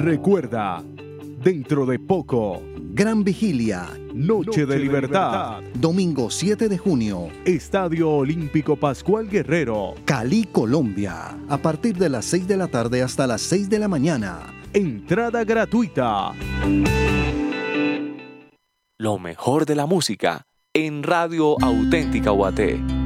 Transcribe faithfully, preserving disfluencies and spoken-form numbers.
Recuerda, dentro de poco, Gran Vigilia, Noche de Libertad, domingo siete de junio, Estadio Olímpico Pascual Guerrero, Cali, Colombia, a partir de las seis de la tarde hasta las seis de la mañana. entrada gratuita. Lo mejor de la música en Radio Auténtica Guaté.